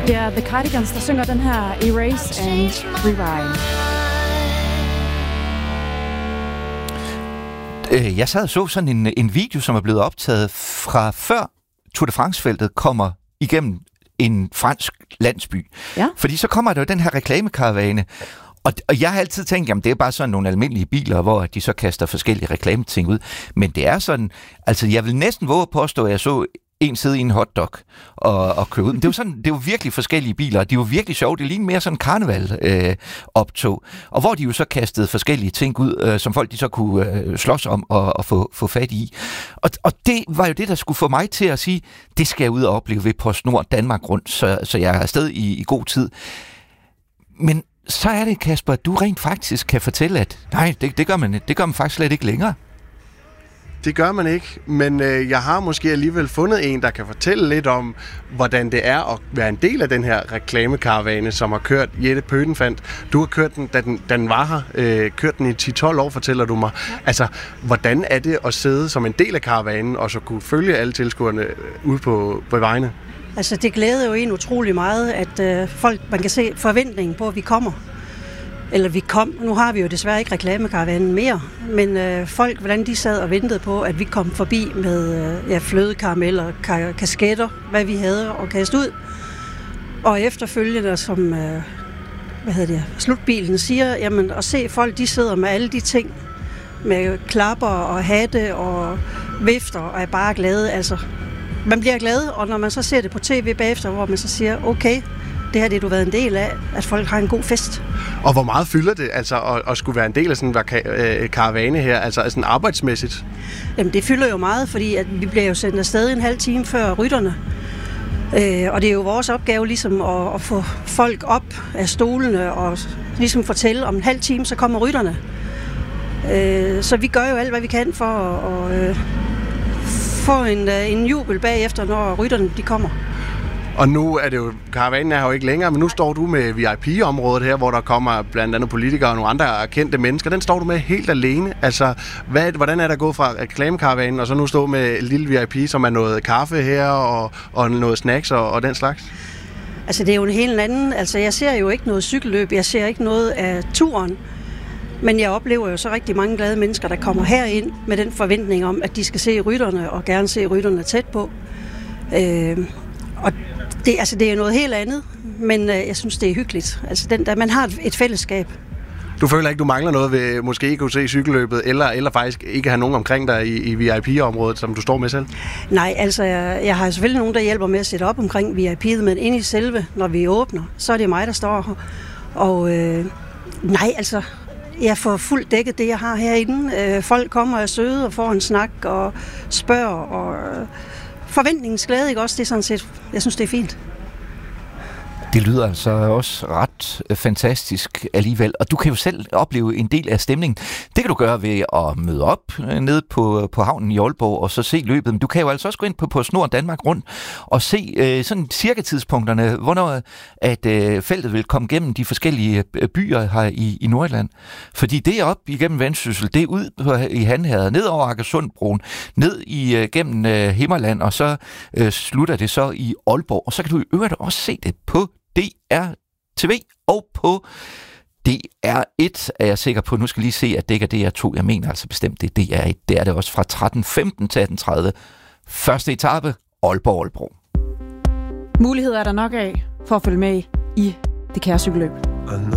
Det er The Cardigans, der synger den her Erase and Rewind. Jeg sad og så sådan en video, som er blevet optaget fra før Tour de France-feltet kommer igennem en fransk landsby. Ja. Fordi så kommer der jo den her reklamekaravane, og jeg har altid tænkt, jamen det er bare sådan nogle almindelige biler, hvor de så kaster forskellige reklameting ud. Men det er sådan, altså jeg vil næsten våge at påstå, at jeg så en sidde i en hotdog og køre ud. Men det var virkelig forskellige biler, og de var virkelig sjove. Det lignede mere sådan en karneval-optog, og hvor de jo så kastede forskellige ting ud, som folk de så kunne slås om og få fat i. Og det var jo det, der skulle få mig til at sige, det skal jeg ud og opleve ved PostNord Danmark rundt, så jeg er afsted i god tid. Men så er det, Kasper, at du rent faktisk kan fortælle, at nej, det gør man faktisk slet ikke længere. Det gør man ikke, men jeg har måske alligevel fundet en, der kan fortælle lidt om, hvordan det er at være en del af den her reklamekaravane, som har kørt Jette Pødenfandt. Du har kørt den, da den var her. Kørt den i 10-12 år, fortæller du mig. Ja. Altså, hvordan er det at sidde som en del af karavanen, og så kunne følge alle tilskuerne ude på vejene? Altså, det glæder jo en utrolig meget, at folk, man kan se forventningen på, at vi kommer. Eller vi kom. Nu har vi jo desværre ikke reklamekaravanen mere, men folk, hvordan de sad og ventede på, at vi kom forbi med flødekarameller, kasketter, hvad vi havde at kaste ud. Og efterfølgende, som slutbilen siger, jamen at se folk, de sidder med alle de ting, med klapper og hatte og vifter, og er bare glade. Altså, man bliver glad, og når man så ser det på tv bagefter, hvor man så siger, okay, det her det du været en del af, at folk har en god fest. Og hvor meget fylder det altså at skulle være en del af sådan en karavane her, altså sådan arbejdsmæssigt? Jamen det fylder jo meget, fordi at vi bliver jo sendt afsted en halv time før rytterne. Og det er jo vores opgave ligesom at få folk op af stolene og ligesom fortælle, om en halv time så kommer rytterne. Så vi gør jo alt, hvad vi kan for at få en jubel bagefter, når rytterne de kommer. Og nu er det jo, karavanen er jo ikke længere, men nu står du med VIP-området her, hvor der kommer blandt andet politikere og nogle andre kendte mennesker. Den står du med helt alene. Altså, hvordan er der gået fra reklamekaravanen, og så nu stå med en lille VIP, som er noget kaffe her, og noget snacks og den slags? Altså, det er jo en helt anden. Altså, jeg ser jo ikke noget cykelløb, jeg ser ikke noget af turen. Men jeg oplever jo så rigtig mange glade mennesker, der kommer herind med den forventning om, at de skal se rytterne, og gerne se rytterne tæt på. Og det er jo noget helt andet, men jeg synes, det er hyggeligt. Altså, man har et fællesskab. Du føler ikke, du mangler noget ved måske ikke kunne se cykelløbet, eller faktisk ikke have nogen omkring dig i VIP-området, som du står med selv? Nej, altså jeg har selvfølgelig nogen, der hjælper med at sætte op omkring VIP'et, men inde i selve, når vi åbner, så er det mig, der står her. Og nej, altså, jeg får fuldt dækket det, jeg har herinde. Folk kommer og er søde og får en snak og spørger, og forventningens glæde, ikke også? Det er sådan set, jeg synes, det er fint. Det lyder altså også ret fantastisk alligevel, og du kan jo selv opleve en del af stemningen. Det kan du gøre ved at møde op nede på havnen i Aalborg og så se løbet. Men du kan jo altså også gå ind på PostNord Danmark rundt og se sådan cirka tidspunkterne, hvornår at feltet vil komme gennem de forskellige byer her i Nordjylland. Fordi det er op igennem Vendsyssel, det er ud i Hanherred, ned over Akersundbroen, ned igennem Himmerland, og så slutter det så i Aalborg. Og så kan du i øvrigt også se det på DR-TV og på DR1, er jeg sikker på. Nu skal jeg lige se, at det ikke er DR2. Jeg mener altså bestemt, det er DR1. Det er det også fra 13.15 til 18.30. Første etape, Aalborg. Muligheder er der nok af for at følge med i det kære cykelløb.